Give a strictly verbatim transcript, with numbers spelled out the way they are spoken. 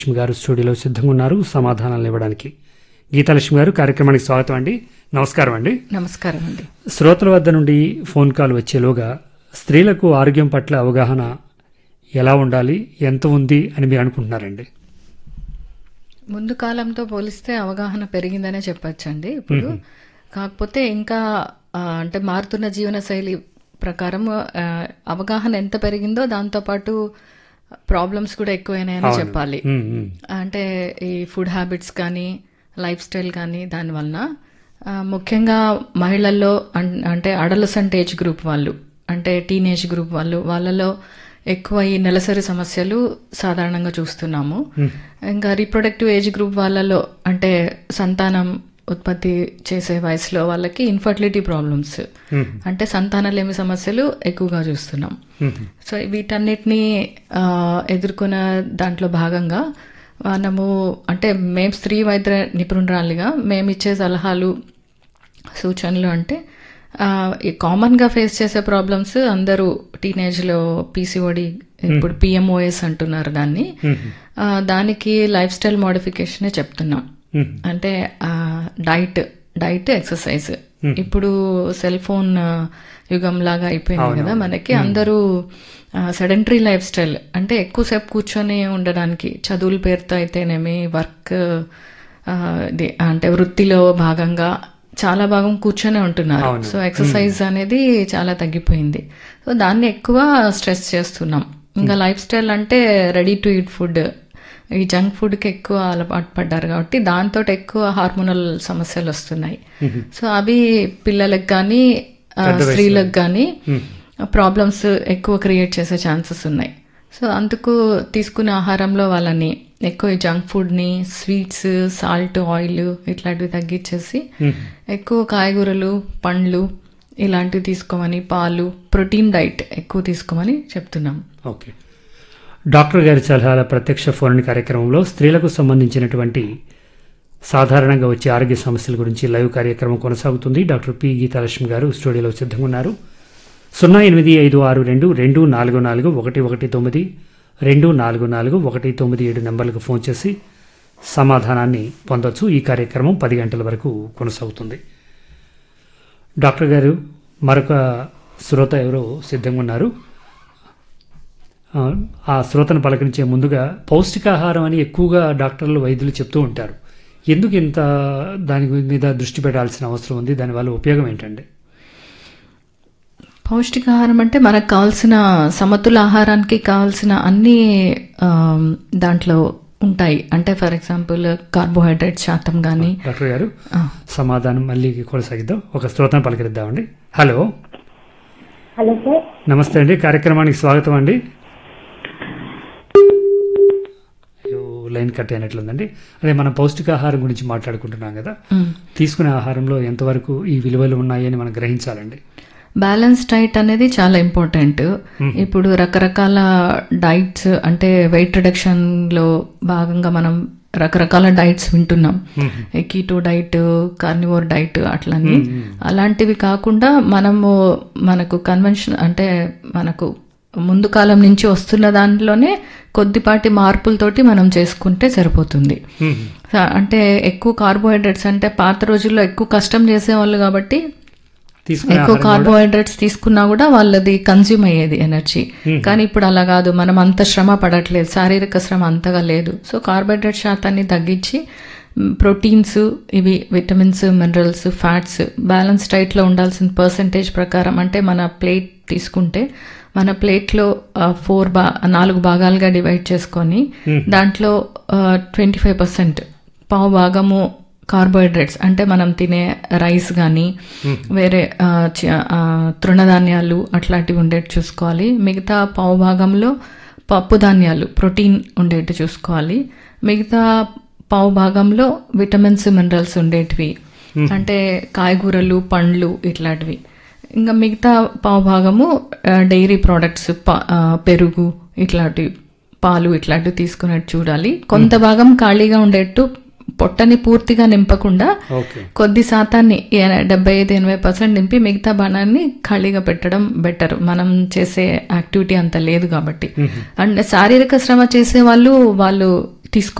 లక్ష్మి గారు స్టూడియోలో సిద్ధంగా ఉన్నారు సమాధానాలు ఇవ్వడానికి. గీతాలక్ష్మి గారు, కార్యక్రమానికి స్వాగతం అండి. నమస్కారం అండి. నమస్కారం అండి. శ్రోతల వద్ద నుండి ఫోన్ కాల్ వచ్చేలోగా స్త్రీలకు ఆరోగ్యం పట్ల అవగాహన ఎలా ఉండాలి, ఎంత ఉంది అని మీరు అనుకుంటున్నారండి? ముందు కాలంతో పోలిస్తే అవగాహన పెరిగిందనే చెప్పచ్చండి ఇప్పుడు. కాకపోతే ఇంకా ఆ, అంటే మారుతున్న జీవన శైలి ప్రకారం ఆ, అవగాహన ఎంత పెరిగిందో దాంతోపాటు ప్రాబ్లమ్స్ కూడా ఎక్కువైనాయని చెప్పాలి. అంటే ఈ ఫుడ్ హ్యాబిట్స్ కానీ లైఫ్ స్టైల్ కానీ దానివలన ఆ, ముఖ్యంగా మహిళల్లో అన్- అంటే అడలసెంట్ ఏజ్ గ్రూప్ వాళ్ళు, అంటే టీనేజ్ గ్రూప్ వాళ్ళు, వాళ్ళలో ఎక్కువ ఈ నెలసరి సమస్యలు సాధారణంగా చూస్తున్నాము. ఇంకా రీప్రొడక్టివ్ ఏజ్ గ్రూప్ వాళ్ళలో అంటే సంతానం ఉత్పత్తి చేసే వయసులో వాళ్ళకి ఇన్ఫర్టిలిటీ ప్రాబ్లమ్స్, అంటే సంతానలేమి సమస్యలు ఎక్కువగా చూస్తున్నాం. సో వీటన్నిటిని ఆ, ఎదుర్కొన్న దాంట్లో భాగంగా మనము అంటే మేము స్త్రీ వైద్య నిపుణురాలిగా మేము ఇచ్చే సలహాలు సూచనలు అంటే ఆ, ఈ కామన్గా ఫేస్ చేసే ప్రాబ్లమ్స్ అందరూ టీనేజ్లో పీసీఓడి, ఇప్పుడు పిఎంఓఎస్ అంటున్నారు దాన్ని. ఆ, దానికి లైఫ్ స్టైల్ మోడిఫికేషనే చెప్తున్నాం. అంటే డైట్ డైట్ ఎక్సర్సైజ్. ఇప్పుడు సెల్ ఫోన్ యుగం లాగా అయిపోయింది కదా మనకి. అందరూ సెడెంటరీ లైఫ్ స్టైల్ అంటే ఎక్కువసేపు కూర్చొని ఉండడానికి, చదువుల పేరుతో అయితేనేమి వర్క్ అంటే వృత్తిలో భాగంగా చాలా భాగం కూర్చొనే ఉంటున్నారు. సో ఎక్సర్సైజ్ అనేది చాలా తగ్గిపోయింది. సో దాన్ని ఎక్కువ స్ట్రెస్ చేస్తున్నాం. ఇంకా లైఫ్ స్టైల్ అంటే రెడీ టు ఈట్ ఫుడ్, ఈ జంక్ ఫుడ్కి ఎక్కువ అలవాటు పడ్డారు కాబట్టి దాంతో ఎక్కువ హార్మోనల్ సమస్యలు వస్తున్నాయి. సో అవి పిల్లలకు కానీ స్త్రీలకు కానీ ప్రాబ్లమ్స్ ఎక్కువ క్రియేట్ చేసే ఛాన్సెస్ ఉన్నాయి. సో అందుకు తీసుకునే ఆహారంలో వాళ్ళని ఎక్కువ జంక్ ఫుడ్ని, స్వీట్స్, సాల్ట్, ఆయిల్ ఇట్లాంటివి తగ్గించేసి ఎక్కువ కాయగూరలు, పండ్లు ఇలాంటివి తీసుకోమని, పాలు, ప్రోటీన్ డైట్ ఎక్కువ తీసుకోమని చెప్తున్నాం. ఓకే. డాక్టర్ గారి సలహాల ప్రత్యక్ష ఫోన్ కార్యక్రమంలో స్త్రీలకు సంబంధించినటువంటి సాధారణంగా వచ్చే ఆరోగ్య సమస్యల గురించి లైవ్ కార్యక్రమం కొనసాగుతుంది. డాక్టర్ పి గీతాలక్ష్మి గారు స్టూడియోలో సిద్ధంగా ఉన్నారు. సున్నా ఎనిమిది ఐదు ఆరు రెండు రెండు నాలుగు నాలుగు ఒకటి ఒకటి తొమ్మిది రెండు నాలుగు నాలుగు ఒకటి తొమ్మిది ఏడు నెంబర్లకు ఫోన్ చేసి సమాధానాన్ని పొందొచ్చు. ఈ కార్యక్రమం పది గంటల వరకు కొనసాగుతుంది. డాక్టర్ గారు, మరొక శ్రోత ఎవరో సిద్ధంగా ఉన్నారు. ఆ శ్రోతను పలకరించే ముందుగా పౌష్టికాహారం అని ఎక్కువగా డాక్టర్లు, వైద్యులు చెప్తూ ఉంటారు. ఎందుకు ఇంత దాని మీద దృష్టి పెట్టాల్సిన అవసరం ఉంది? దానివల్ల ఉపయోగం ఏంటండి? పౌష్టికాహారం అంటే మనకు కావాల్సిన సమతుల ఆహారానికి కావాల్సిన అన్ని ఆ, దాంట్లో ఉంటాయి. అంటే ఫర్ ఎగ్జాంపుల్ కార్బోహైడ్రేట్ శాతం కానీ. డాక్టర్ గారు, సమాధానం మళ్ళీ కొనసాగిద్దాం. ఒక శ్రోతను పలకరిద్దామండి. హలో. Hello sir. నమస్తే అండి, కార్యక్రమానికి స్వాగతం అండి. అయ్యో, లైన్ కట్ అయినట్లుందండి. అదే మనం పౌష్టికాహారం గురించి మాట్లాడుకుంటున్నాం కదా. తీసుకునే ఆహారంలో ఎంతవరకు ఈ విలువలు ఉన్నాయని మనం గ్రహించాలండి? బ్యాలెన్స్ డైట్ అనేది చాలా ఇంపార్టెంట్. ఇప్పుడు రకరకాల డైట్స్ అంటే వెయిట్ రిడక్షన్ లో భాగంగా మనం రకరకాల డైట్స్ వింటున్నాం. కీటో డైట్, కార్నివోర్ డైట్ అట్లని. అలాంటివి కాకుండా మనము మనకు కన్వెన్షన్ అంటే మనకు ముందు కాలం నుంచి వస్తున్న దాంట్లోనే కొద్దిపాటి మార్పులతోటి మనం చేసుకుంటే సరిపోతుంది. అంటే ఎక్కువ కార్బోహైడ్రేట్స్ అంటే పాత రోజుల్లో ఎక్కువ కష్టం చేసేవాళ్ళు కాబట్టి ఎక్కువ కార్బోహైడ్రేట్స్ తీసుకున్నా కూడా వాళ్ళది కన్జ్యూమ్ అయ్యేది ఎనర్జీ. కానీ ఇప్పుడు అలా కాదు, మనం అంత శ్రమ పడట్లేదు, శారీరక శ్రమ అంతగా లేదు. సో కార్బోహైడ్రేట్ శాతాన్ని తగ్గించి ప్రోటీన్స్, ఇవి విటమిన్స్, మినరల్స్, ఫ్యాట్స్ బ్యాలెన్స్ డైట్లో ఉండాల్సిన పర్సంటేజ్ ప్రకారం అంటే మన ప్లేట్ తీసుకుంటే మన ప్లేట్లో ఫోర్ బా నాలుగు భాగాలుగా డివైడ్ చేసుకొని దాంట్లో ట్వంటీ ఫైవ్ పర్సెంట్ పావు భాగము కార్బోహైడ్రేట్స్ అంటే మనం తినే రైస్ కానీ వేరే ఆ, చి- ఆ, తృణధాన్యాలు అట్లాంటివి ఉండేట్టు చూసుకోవాలి. మిగతా పావు భాగంలో పప్పు ధాన్యాలు, ప్రోటీన్ ఉండేట్టు చూసుకోవాలి. మిగతా పావు భాగంలో విటమిన్స్, మినరల్స్ ఉండేటివి అంటే కాయగూరలు, పండ్లు ఇట్లాంటివి. ఇంకా మిగతా పావు భాగము డైరీ ప్రోడక్ట్స్, పెరుగు ఇట్లాంటివి, పాలు ఇట్లాంటివి తీసుకునేట్టు చూడాలి. కొంత భాగం ఖాళీగా ఉండేట్టు పొట్టని పూర్తిగా నింపకుండా కొద్ది శాతాన్ని డెబ్బై ఐదు ఎనభై పర్సెంట్ నింపి మిగతా బాణాన్ని ఖాళీగా పెట్టడం బెటర్. మనం చేసే యాక్టివిటీ అంత లేదు కాబట్టి. అండ్ శారీరక శ్రమ చేసే వాళ్ళు వాళ్ళు తీసుకో